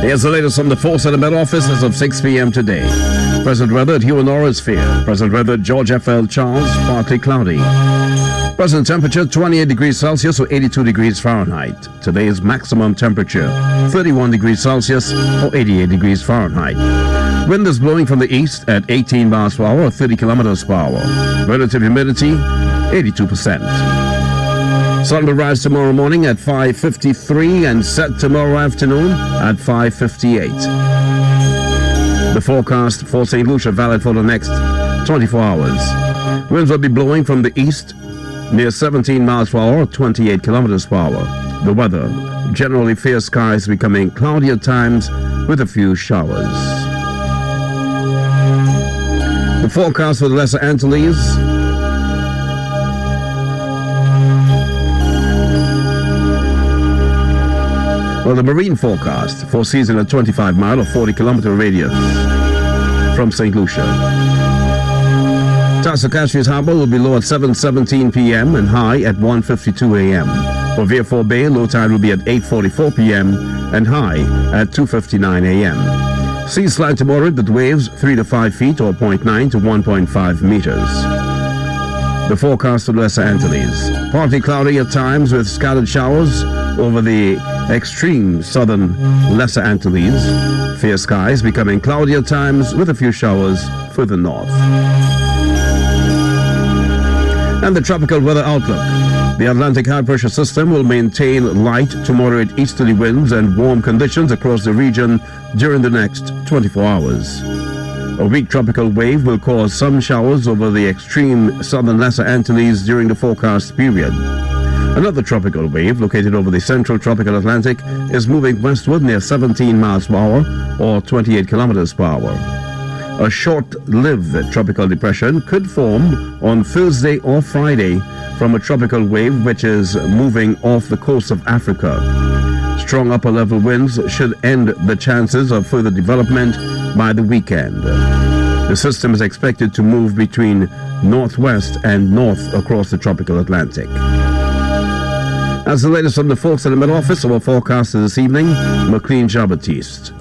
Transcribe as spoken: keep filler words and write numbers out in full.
Here's the latest from the Force at the Met Office as of six p.m. today. Present weather at Hewanor is fair. Present weather at George F L Charles, partly cloudy. Present temperature twenty-eight degrees Celsius or eighty-two degrees Fahrenheit. Today's maximum temperature thirty-one degrees Celsius or eighty-eight degrees Fahrenheit. Wind is blowing from the east at eighteen miles per hour or thirty kilometers per hour. Relative humidity eighty-two percent. Sun will rise tomorrow morning at five fifty-three and set tomorrow afternoon at five fifty-eight. The forecast for Saint Lucia valid for the next twenty-four hours. Winds will be blowing from the east near seventeen miles per hour or twenty-eight kilometers per hour. The weather, generally fair skies becoming cloudy at times with a few showers. The forecast for the Lesser Antilles. Well, the marine forecast foresees in a twenty-five mile or forty kilometer radius from Saint Lucia. Tasokashvi's Harbor will be low at seven seventeen p.m. and high at one fifty-two a.m. For Vieux-Fort Bay, low tide will be at eight forty-four p.m. and high at two fifty-nine a.m. Seas slight to moderate with waves three to five feet or zero point nine to one point five meters. The forecast for the Lesser Antilles. Partly cloudy at times with scattered showers over the extreme southern Lesser Antilles. Fair skies becoming cloudy at times with a few showers further north. And the tropical weather outlook. The Atlantic high pressure system will maintain light to moderate easterly winds and warm conditions across the region during the next twenty-four hours. A weak tropical wave will cause some showers over the extreme southern Lesser Antilles during the forecast period. Another tropical wave located over the central tropical Atlantic is moving westward near seventeen miles per hour or twenty-eight kilometers per hour. A short-lived tropical depression could form on Thursday or Friday from a tropical wave which is moving off the coast of Africa. Strong upper-level winds should end the chances of further development by the weekend. The system is expected to move between northwest and north across the tropical Atlantic. As the latest from the folks at the Met Office, our forecast this evening, McLean Jean-Baptiste.